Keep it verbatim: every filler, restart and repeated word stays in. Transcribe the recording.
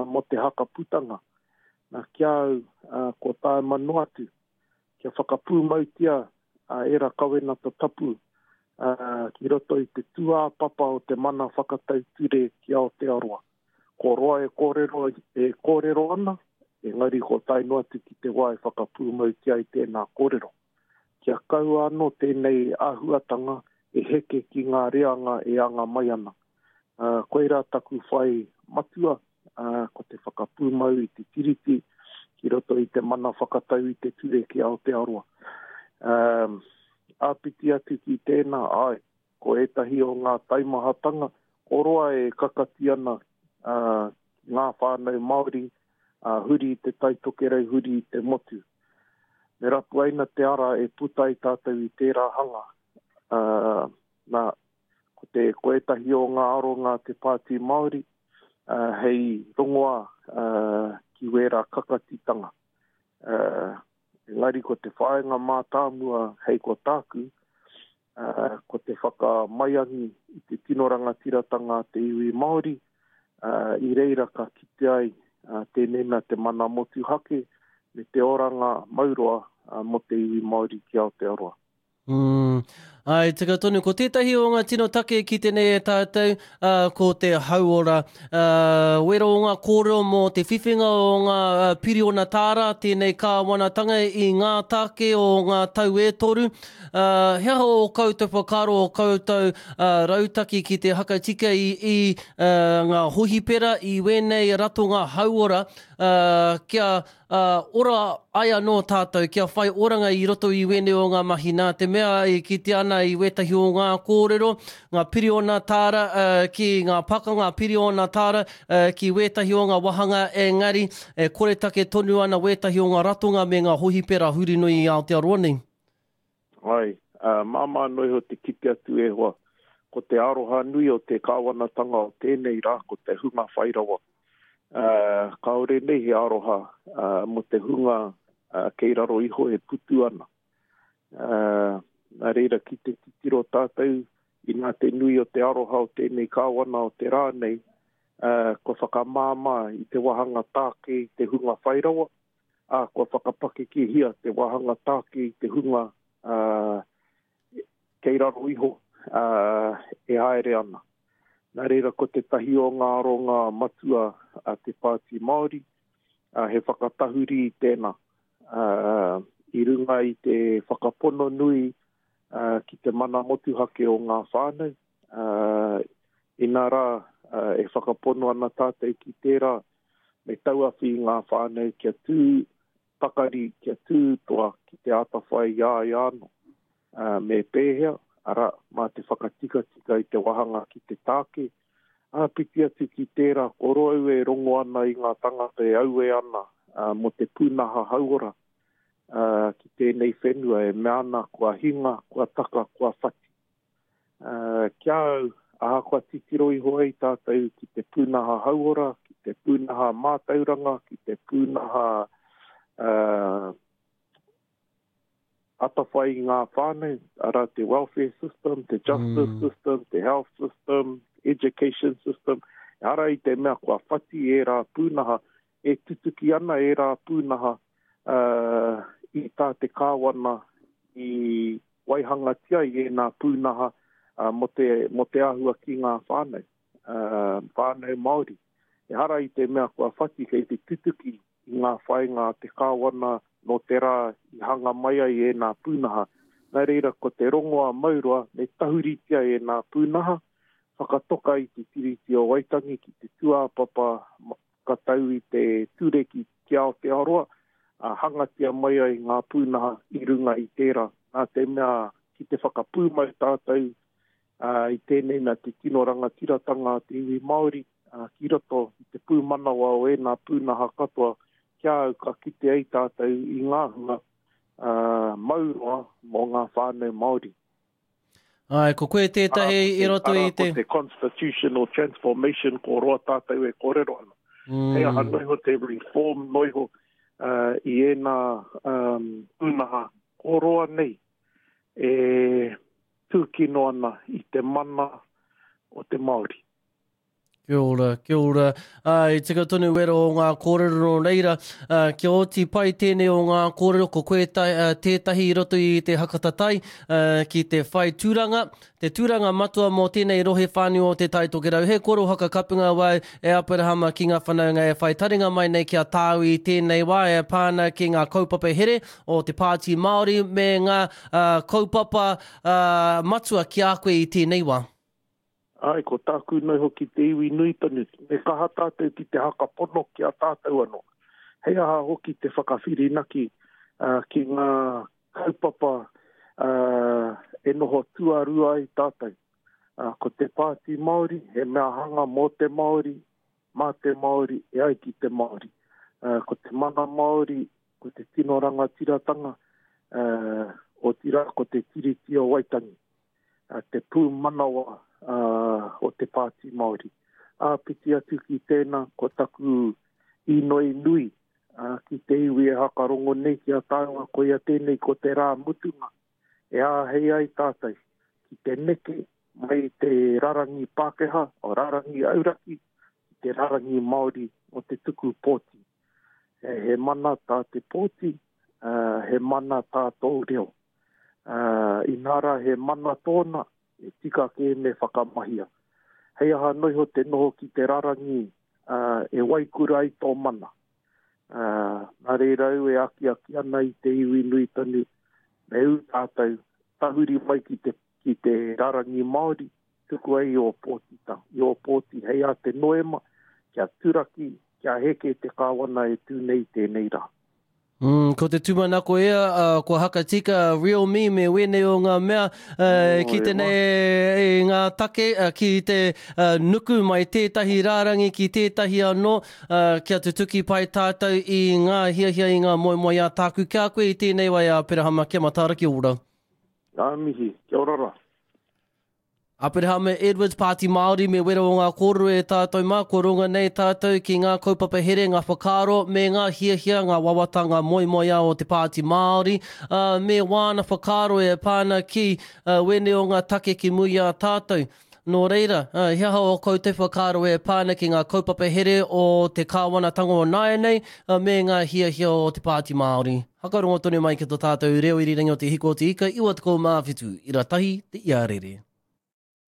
mo te hakaputanga. Nā kia au uh, ko tae manu atu, kia whakapūmautia uh, e ra kawena ta tapu uh, ki roto i te tua papa o te mana whakatau ture ki Aotearoa. Ko roa e kōrero, e kōrero ana, engari ko tae no atu ki te wā e whakapūmautia i tēnā kōrero. Kia kau anō tēnei āhuatanga e heke ki ngā reanga e anga mai ana. Uh, koe rā taku whai matua, uh, ko te whakapūmau i te tiriti, ki roto i te mana whakatau i te ture ki Aotearoa. Um, āpiti atu ki tēnā, ai, ko etahi o ngā taimahatanga, oroa e kakati ana uh, ngā whānau Māori, uh, huri i te taitokerei, huri i te motu. Me rapu aina te ara e puta i tātou i tērā hanga. Uh, nā, ko te koetahi o ngā aronga te Pāti Māori, uh, hei rongoa uh, ki wera kakatitanga. Uh, engari ko te whaenga mātāmua hei ko tāku, uh, ko te whakamaiangi i te tinoranga tiratanga te iwi Māori, uh, i reira ka kite ai uh, tēnei mea te mana motu hake, me te oranga mauroa uh, mo te iwi Māori ki Aotearoa. Mm. Ai, tika tonu, ko tētahi o ngā tino take ki tēnei e tātou, uh, ko te hauora, uh, wera o ngā kōrero mō te whiwhinga o ngā uh, piriona tāra, tēnei kāwanatanga i ngā take o ngā tau e toru. Uh, hea o koutou whakaro o koutou uh, rautaki ki te hakatika i, i uh, ngā hohipera, i wenei rato ngā hauora, uh, kia uh, ora ai anō tātou, kia whai oranga i roto i wenei o ngā mahi, nā te mea i ki te ana i wetahi o ngā kōrero, ngā piriona tāra, uh, ki ngā paka, ngā piriona tāra, uh, ki wetahi o ngā wahanga, engari, e kore take tonu ana wetahi o ngā ratonga me ngā hohipera huri nui i Aotearoa nei. Ai, uh, māma noi ho te kite atu e hoa, ko te aroha nui o te kāwanatanga o tēnei rā, ko te hunga whairawa. Uh, kaore nei he aroha uh, mo te hunga uh, kei raro iho e putu ana. Uh, nā reira ki te titiro tātou, i nā te nui o te aroha o tēnei kāwana o te rā nei, uh, ko whakamāma i te wahanga tāke i te hunga whairawa, a ko whakapake ki hia te wahanga tāke i te hunga Uh, kei raro iho uh, e haere ana. Nā reira ko te tahi o ngā aronga matua a te Pāti Māori, uh, he whakatahuri i tēnā. Uh, I runga i te whakapono nui uh, ki te mana motuhake o ngā whānau. Uh, I nā rā uh, e whakapono ana tātou ki tērā, me tauawhi ngā whānau kia tū pakari kia tūtoa ki te atawhai ia i ano. Uh, me pēhea, ara, mā te whakatika tika i te wahanga ki te tāke. Āpiti atu ki tērā, koro au e rongo ana i ngā tangata e au e ana uh, mo te pūnaha hauora. Uh, ki tēnei whenua e meana kua hinga, kua taka, kua whati. Uh, kia au, aha kua titiro i hoai tātou ki te pūnaha hauora, ki te pūnaha mātauranga, ki te pūnaha Uh, atawhai ngā whānau, ara te welfare system, te justice mm. system, te health system, education system, ara i te mea kua whati e rā pūnaha, e tutuki ana e rā pūnaha uh, i tā te kāwana i waihangatia i e nā pūnaha uh, mo, te, mo te ahua ki ngā whānau, uh, whānau Māori. E ara i te mea kua whati kei te tutuki i ngā whainga te kāwana no te rā i hanga mai ai e nā pūnaha. Nā reira ko te rongoa maurua, me tahuritia e nā pūnaha, whakatoka i te tiriti o Waitangi ki te tuāpapa katau i te tūreki ki Aotearoa, a hangatia mai ai ngā pūnaha i runga i tērā. Nā te mea ki te whakapūmau tātou uh, i tēnei mea te tinoranga tiratanga te iwi Māori, uh, ki roto i te pūmanawa o e nā pūnaha katoa, kia au ka kite ei tātou i ngā hunga uh, mauroa mō ngā whānau Māori. Ai, ko koe tētahi i roto i te... Ara ko te constitutional transformation ko roa tātou e kōrero ana. Mm. Hei aha noiho te reform noiho uh, i e nā um, unaha ko roa nei e tūkino ana i te mana o te Māori. Kia ora, kia ora. Uh, I tika tonu wera o ngā kōrero reira. Uh, kia oti pai tēnei o ngā kōrero ko koe tai, uh, tētahi i roto i te hakatatai uh, ki te whai tūranga. Te tūranga matua mō tēnei rohe whānui o te taitokerau. He koro haka kapunga wai e Aperahama ki ngā whanaunga e whai taringa mai nei kia tāu i tēnei wai e pāna ki ngā kaupapa here o te Pāti Māori me ngā uh, kaupapa uh, matua ki a koe i tēnei wā. Ai, ko tāku noi hoki te iwi nui tonu. Me kaha tātou ki te haka pono ki a tātou anō. Hei aha hoki te whakawhirinaki uh, ki ngā kaupapa uh, e noho tuarua i tātou. Uh, ko te Pāti Māori, he mea hanga mō te Māori, mā te Māori, e ai ki te Māori. Uh, ko te mana Māori, ko te tino rangatiratanga, uh, o tira ko te tiriti o Waitangi. Uh, te pū manawa, Uh, o te Pāti Māori. A uh, piti atu ki tēnā, ko taku i noi nui, uh, ki te iwi e hakarongo nei ki a tāunga, ko ia tēnei ko te rā mutunga. E a hei ai tātai, ki te neke, mai te rarangi Pākehā, o rarangi Auraki, ki te rarangi Māori o te tuku pōti. E, he mana tā te pōti, uh, he mana tā tō reo. Uh, I nara he mana tōna, e tika ke me whakamahia. Hei aha noiho te noho ki te rarangi uh, e waikura i tō mana. Uh, nā reirau e aki aki ana i te iwi nui tonu. Me u tātou tahuri mai ki te, ki te rarangi Māori, tuku ai o pōtita, i o pōti hei a te noema, kia turaki, kia heke te kāwana e tūnei tēnei rā. Mm, ko te tūmanako ea, uh, ko haka tika real me me wene o ngā mea uh, oh, ki tēnei e, e ngā take uh, ki te uh, nuku mai tētahi rārangi ki tētahi anō uh, kia te tuki pai tātou i ngā hiahia i ngā moe moe a tāku kia koe i tēnei wai a Aperahama kia matara ki ora. Ngā mihi, kia ora rā. Aperahama Edwards, Pāti Māori, me wera o ngā kōrero e tātou mā, ko runga nei tātou ki ngā kaupapa here, ngā whakaaro, me ngā hiahia, ngā wawatanga moi moi o te Pāti Māori, uh, me wāna whakaaro e pāna ki uh, wene o ngā take ki mui a tātou. Nō reira, uh, hiaha o kou te whakaaro e pāna ki ngā kaupapa here o te kāwanatanga o Nāianei, uh, me ngā hiahia o te Pāti Māori. Hakarongo tonu mai ki tō tātou reo irirangi o te hiko o te ika, iwa te kou mā whitu, ira tahi te iarere.